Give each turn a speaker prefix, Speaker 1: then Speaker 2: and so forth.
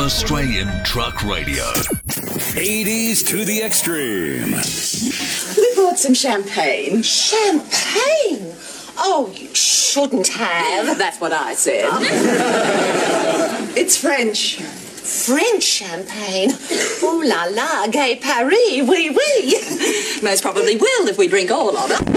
Speaker 1: Australian Truck Radio.
Speaker 2: 80s to the extreme.
Speaker 3: We bought some champagne.
Speaker 4: Champagne? Oh, you shouldn't have.
Speaker 3: That's what I said. It's French.
Speaker 4: French champagne? Ooh la la, gay Paris, oui oui.
Speaker 3: Most probably will if we drink all of it.